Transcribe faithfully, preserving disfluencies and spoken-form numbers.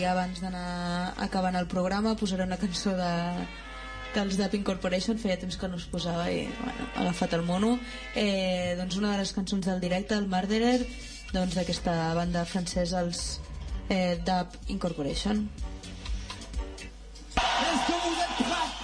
Abans d'anar acabant el programa posaré una cançó de, dels Dub Incorporation, feia temps que no es posava i bueno, ha agafat el mono. Eh, doncs una de les cançons del directe, el Murderer, doncs d'aquesta banda francesa, els eh, Dub Incorporation. Est-ce que vous êtes prêts?